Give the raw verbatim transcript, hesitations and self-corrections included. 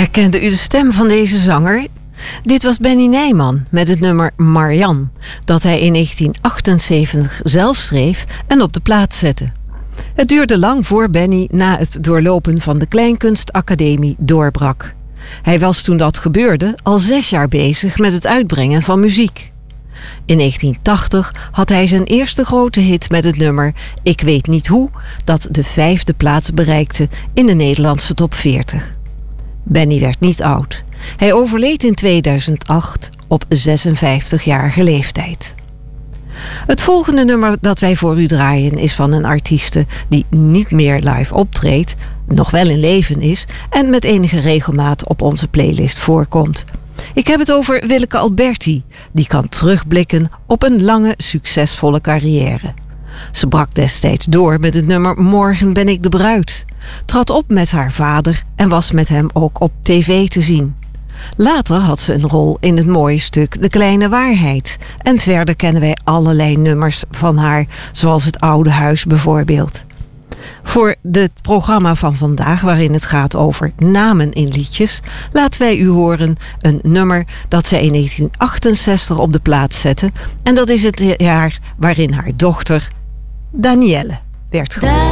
Herkende u de stem van deze zanger? Dit was Benny Nijman met het nummer Marianne, dat hij in negentien achtenzeventig zelf schreef en op de plaat zette. Het duurde lang voor Benny na het doorlopen van de Kleinkunstacademie doorbrak. Hij was toen dat gebeurde al zes jaar bezig met het uitbrengen van muziek. In negentien tachtig had hij zijn eerste grote hit met het nummer Ik weet niet hoe, dat de vijfde plaats bereikte in de Nederlandse top veertig. Benny werd niet oud. Hij overleed in tweeduizend acht op zesenvijftigjarige leeftijd. Het volgende nummer dat wij voor u draaien is van een artieste die niet meer live optreedt, nog wel in leven is en met enige regelmaat op onze playlist voorkomt. Ik heb het over Willeke Alberti, die kan terugblikken op een lange, succesvolle carrière. Ze brak destijds door met het nummer Morgen ben ik de bruid, trad op met haar vader en was met hem ook op tv te zien. Later had ze een rol in het mooie stuk De Kleine Waarheid en verder kennen wij allerlei nummers van haar, zoals Het Oude Huis bijvoorbeeld. Voor het programma van vandaag, waarin het gaat over namen in liedjes, laten wij u horen een nummer dat zij in negentien achtenzestig op de plaat zette. En dat is het jaar waarin haar dochter Danielle werd geboren.